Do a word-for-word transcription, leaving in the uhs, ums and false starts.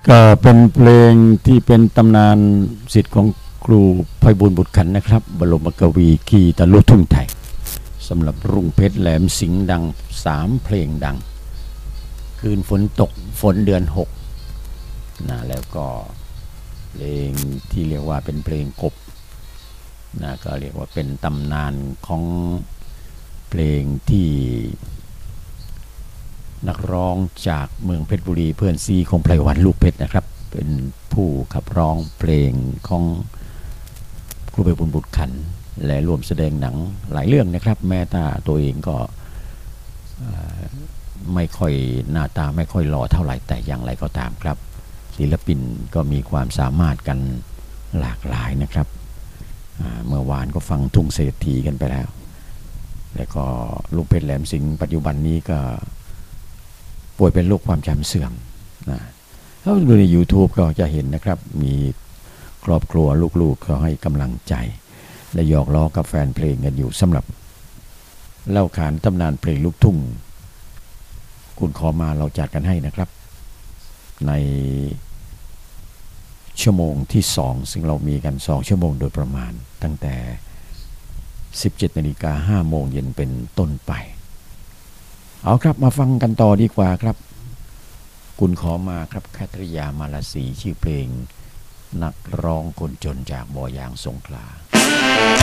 ก็เป็นเพลงที่เป็นตำนานศิษย์ของครูไพบูลย์บุตรขันนะครับบรมกวีคีตะลุทุ่งไทยสำหรับรุ่งเพชรแหลมสิงห์ดังสามเพลงดังคืนฝนตกฝนเดือนหกนะแล้วก็เพลงที่เรียกว่าเป็นเพลงกบนะก็เรียกว่าเป็นตำนานของเพลงที่นักร้องจากเมืองเพชรบุรีเพื่อนซีของไพรวันลูกเพชรนะครับเป็นผู้ขับร้องเพลงของครูไพบูลย์บุตรขันและร่วมแสดงหนังหลายเรื่องนะครับแม้แต่ตัวเองก็ไม่ค่อยหน้าตาไม่ค่อยหล่อเท่าไหร่แต่อย่างไรก็ตามครับศิลปินก็มีความสามารถกันหลากหลายนะครับเมื่อวานก็ฟังทุ่งเศรษฐีกันไปแล้วแล้วก็ลูกเพชรแหลมสิงห์ปัจจุบันนี้ก็ป่วยเป็นโรคความจำเสื่อมนะถ้าดูใน YouTube ก็จะเห็นนะครับมีครอบครัวลูกๆเขาให้กำลังใจและหยอกล้อกับแฟนเพลงกันอยู่สำหรับเล่าขานตำนานเพลงลูกทุ่งคุณขอมาเราจัดกันให้นะครับในชั่วโมงที่สองซึ่งเรามีกันสองชั่วโมงโดยประมาณตั้งแต่ สิบเจ็ดนาฬิกาห้าโมงเย็นเป็นต้นไปเอาครับมาฟังกันต่อดีกว่าครับคุณขอมาครับแคทริยามาลาสีชื่อเพลงนักร้องคนจนจากบ่อยางสงขลา